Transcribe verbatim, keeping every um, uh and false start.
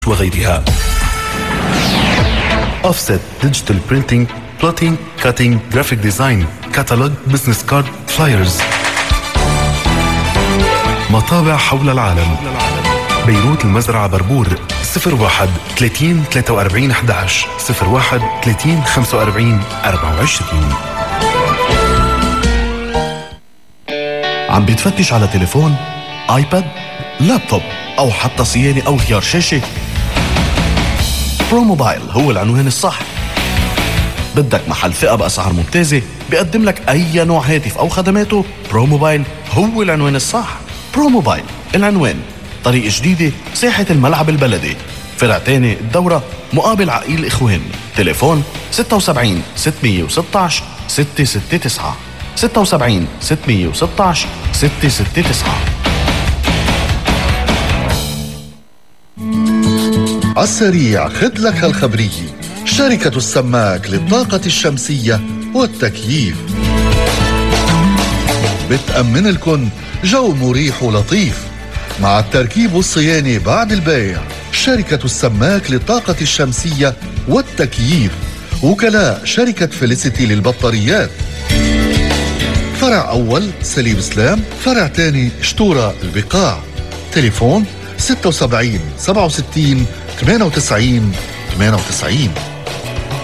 وغيرها. Offset Digital Printing, Plotting, Cutting, Graphic Design, Catalog, Business Card, Flyers. مطابع حول العالم. بيروت المزرعة بربور صفر واحد ثلاثين ثلاثة وأربعين أحد عشر صفر واحد ثلاثين خمسة وأربعين أربعة وعشرين. عم بتفتش على تليفون، آيباد، لابتوب أو حتى صيانة أو غيار شاشة؟ برو موبايل هو العنوان الصح. بدك محل ثقة بأسعار ممتازة بيقدم لك أي نوع هاتف أو خدماته؟ برو موبايل هو العنوان الصح. برو موبايل العنوان طريق جديدة، ساحة الملعب البلدي، فرع تاني الدورة، مقابل عقيل إخوان. تليفون ستة وسبعين ستمية وستة عشر ستة ستة تسعة ستة وسبعين ستمية وستة عشر ستة ستة تسعة. عالسريع خد لك هالخبرية. شركة السماك للطاقة الشمسية والتكييف بتأمن لكم جو مريح ولطيف مع التركيب والصيانة بعد البيع. شركة السماك للطاقة الشمسية والتكييف، وكلاء شركة فيليسيتي للبطاريات. فرع أول سليم سلام، فرع تاني شتورة البقاع. تليفون ستة وسبعين سبعة وستين ثمانية وتسعين ثمانية وتسعين.